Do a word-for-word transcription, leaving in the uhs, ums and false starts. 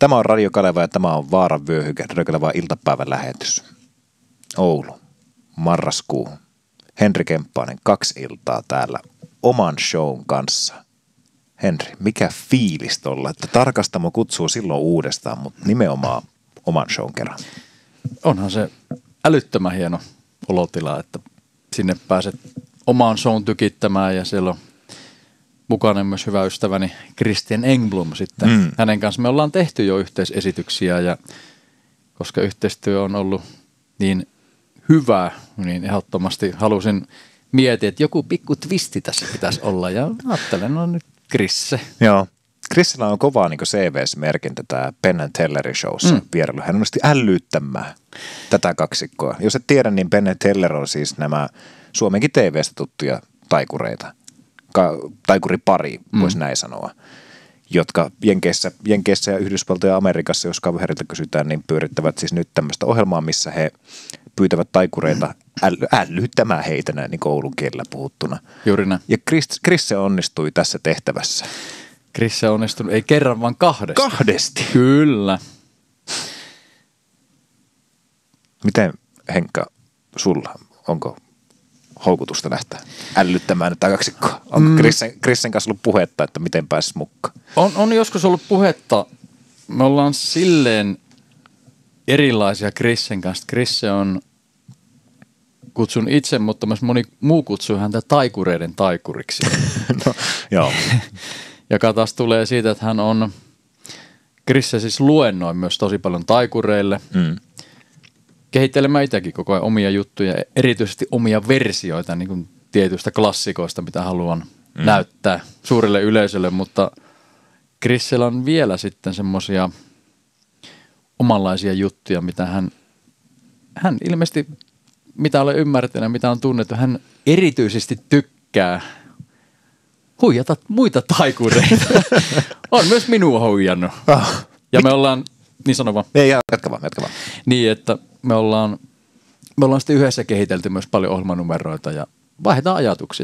Tämä on Radio Kaleva ja tämä on Vaaran vyöhyke, Radio Kaleva iltapäivän lähetys. Oulu, marraskuu. Henri Kemppainen, kaksi iltaa täällä oman shown kanssa. Henri, mikä fiilis tolla, että Tarkastamo kutsuu silloin uudestaan, mutta nimenomaan oman shown kerran. Onhan se älyttömän hieno olotila, että sinne pääset omaan shown tykittämään ja siellä on mukana myös hyvä ystäväni Christian Engblom sitten. Mm. Hänen kanssa me ollaan tehty jo yhteisesityksiä ja koska yhteistyö on ollut niin hyvä, niin ehdottomasti halusin miettiä, että joku pikku twisti tässä pitäisi olla ja ajattelen, no nyt Krisse. Joo. Krissillä on kova niin C V-merkintä tämä Penn and Tellerin showssa mm. vierailu. Hän onnisti älyttämään tätä kaksikkoa. Jos et tiedä, niin Penn and Teller on siis nämä Suomenkin T V:stä tuttuja taikureita. Ka- taikuripari, voisi mm. näin sanoa. Jotka Jenkeissä, Jenkeissä ja Yhdysvaltojen ja Amerikassa, jos kaverilta kysytään, niin pyörittävät siis nyt tämmöistä ohjelmaa, missä he pyytävät taikureita äly, älyttämään heitä näin niin Oulun kielellä puhuttuna. Juuri näin. Ja Chris, Krisse onnistui tässä tehtävässä. Krisse on onnistunut, ei kerran, vaan kahdesti. Kahdesti? Kyllä. Miten, Henkka, sulla, onko houkutusta lähteä älyttämään tätä kaksikkoa? Onko mm. Krissen, Krissen kanssa ollut puhetta, että miten pääsisi mukaan? On, on joskus ollut puhetta. Me ollaan silleen erilaisia Krissen kanssa. Krisse on, kutsun itse, mutta myös moni muu kutsuu häntä taikureiden taikuriksi. No, joo. Joka taas tulee siitä, että hän on, Krisse siis luennoi myös tosi paljon taikureille. Mm. Kehittelemään itsekin koko ajan omia juttuja, erityisesti omia versioita niin kuin tietyistä klassikoista, mitä haluan mm. näyttää suurelle yleisölle, mutta Krissellä on vielä sitten semmoisia omanlaisia juttuja, mitä hän, hän ilmeisesti, mitä olen ymmärtänyt, mitä on tunnettu, hän erityisesti tykkää huijata muita taikureita. On myös minua huijannut. Oh. Ja me ollaan, niin sano vaan. Ei, jatka vaan, jatka vaan. Niin, että me ollaan, me ollaan sitten yhdessä kehitelty myös paljon ohjelmanumeroita ja vaihdetaan ajatuksia.